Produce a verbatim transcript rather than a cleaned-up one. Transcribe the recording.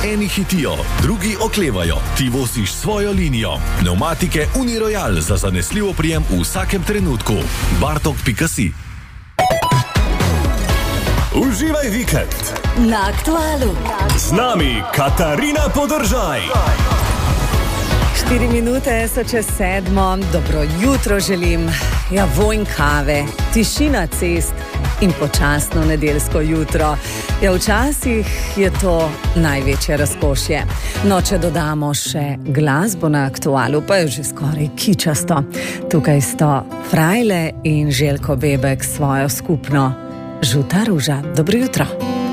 Eni hitijo, drugi oklevajo, ti vosiš svojo linijo. Pneumatike Uniroyal za zanesljiv oprijem v vsakem trenutku. bartok pika si. Uživaj vikend na Aktualu. Z nami Katarina Podržaj. Štiri minute so čez sedmo, dobro jutro želim. Ja, vonj kave, tišina cest in počasno nedeljsko jutro. Ja, včasih je to največje razkošje. No, če dodamo še glasbo na Aktualu, pa je že skoraj kičasto. Tukaj sto Frajle in Željko Bebek svojo skupno Žuta ruža. Dobro jutro.